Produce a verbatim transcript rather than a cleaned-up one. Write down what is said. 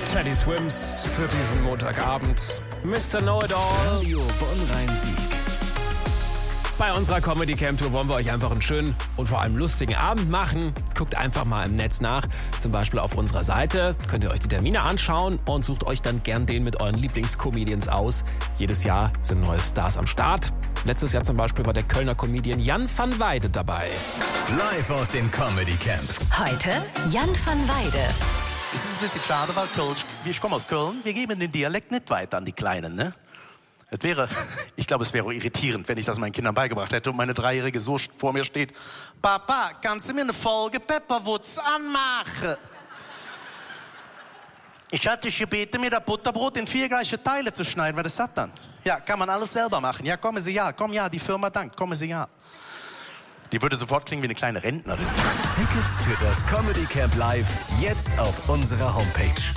Teddy Swims für diesen Montagabend. Mister Know-It-All. Radio Bonn-Rhein-Sieg. Bei unserer Comedy Camp Tour wollen wir euch einfach einen schönen und vor allem lustigen Abend machen. Guckt einfach mal im Netz nach, zum Beispiel auf unserer Seite. Könnt ihr euch die Termine anschauen und sucht euch dann gern den mit euren Lieblingscomedians aus. Jedes Jahr sind neue Stars am Start. Letztes Jahr zum Beispiel war der Kölner Comedian Jan van Weide dabei. Live aus dem Comedy Camp. Heute Jan van Weide. Es ist ein bisschen schade, weil Köln, ich komme aus Köln, wir geben den Dialekt nicht weiter an die Kleinen, ne? Es wäre, ich glaube, es wäre irritierend, wenn ich das meinen Kindern beigebracht hätte und meine Dreijährige so vor mir steht. Papa, kannst du mir eine Folge Pepperwoods anmachen? Ich hatte dich gebeten, mir das Butterbrot in vier gleiche Teile zu schneiden. Was ist das dann? Ja, kann man alles selber machen. Ja, kommen Sie ja, komm ja, die Firma dankt, kommen Sie ja. Die würde sofort klingen wie eine kleine Rentnerin. Tickets für das Comedy Camp Live jetzt auf unserer Homepage.